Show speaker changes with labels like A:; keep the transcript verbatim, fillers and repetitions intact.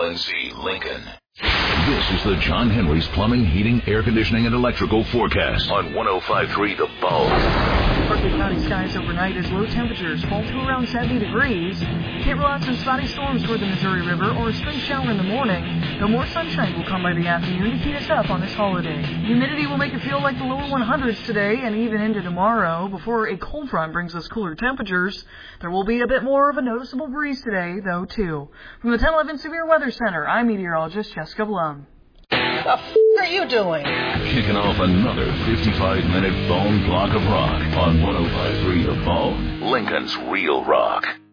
A: N Z Lincoln. This is the John Henry's Plumbing, Heating, Air Conditioning, and Electrical Forecast on one oh five point three The Bone.
B: Berkeley County skies overnight as low temperatures fall to around seventy degrees. Can't rule out some spotty storms toward the Missouri River or a spring shower in the morning, though more sunshine will come by the afternoon to heat us up on this holiday. Humidity will make it feel like the lower one hundreds today and even into tomorrow before a cold front brings us cooler temperatures. There will be a bit more of a noticeable breeze today, though, too. From the ten eleven Severe Weather Center, I'm meteorologist Jessica Blum.
C: The f*** are you doing?
A: Kicking off another fifty-five minute Bone block of rock on one oh five point three The Bone, Lincoln's Real Rock.